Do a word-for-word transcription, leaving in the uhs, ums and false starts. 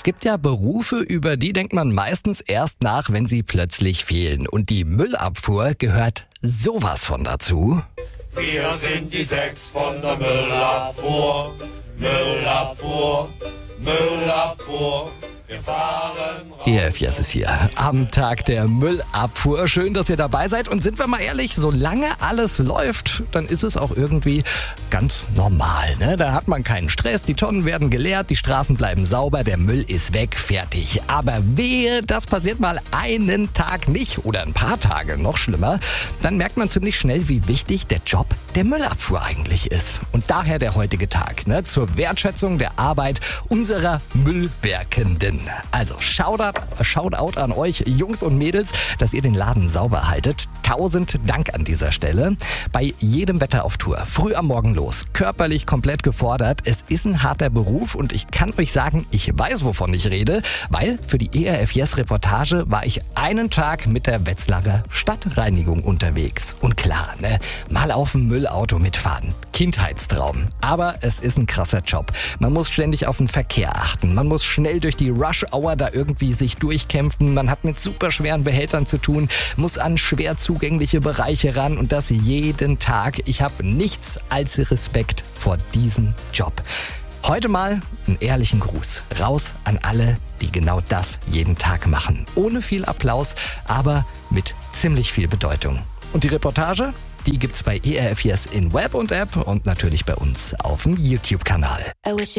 gibt ja Berufe, über die denkt man meistens erst nach, wenn sie plötzlich fehlen. Und die Müllabfuhr gehört sowas von dazu. Wir sind die sechs von der Müllabfuhr, Müllabfuhr, Müllabfuhr. Wir fahren raus. E R F Yes ist hier am Tag der Müllabfuhr. Schön, dass ihr dabei seid. Und sind wir mal ehrlich, solange alles läuft, dann ist es auch irgendwie ganz normal. Ne? Da hat man keinen Stress, die Tonnen werden geleert, die Straßen bleiben sauber, der Müll ist weg, fertig. Aber wehe, das passiert mal einen Tag nicht oder ein paar Tage, noch schlimmer. Dann merkt man ziemlich schnell, wie wichtig der Job der Müllabfuhr eigentlich ist. Und daher der heutige Tag, ne? Zur Wertschätzung der Arbeit unserer Müllwerkenden. Also Shoutout, Shoutout an euch Jungs und Mädels, dass ihr den Laden sauber haltet. Tausend Dank an dieser Stelle. Bei jedem Wetter auf Tour, früh am Morgen los, körperlich komplett gefordert. Es ist ein harter Beruf und ich kann euch sagen, ich weiß, wovon ich rede, weil für die E R F Yes Reportage war ich einen Tag mit der Wetzlarer Stadtreinigung unterwegs. Und klar, ne, mal auf dem Müllauto mitfahren. Kindheitstraum. Aber es ist ein krasser Job. Man muss ständig auf den Verkehr achten. Man muss schnell durch die Rush Hour da irgendwie sich durchkämpfen. Man hat mit super schweren Behältern zu tun, muss an schwer zugängliche Bereiche ran und das jeden Tag. Ich habe nichts als Respekt vor diesem Job. Heute mal einen ehrlichen Gruß raus an alle, die genau das jeden Tag machen. Ohne viel Applaus, aber mit ziemlich viel Bedeutung. Und die Reportage, die gibt's bei E R F Yes in Web und App und natürlich bei uns auf dem YouTube-Kanal.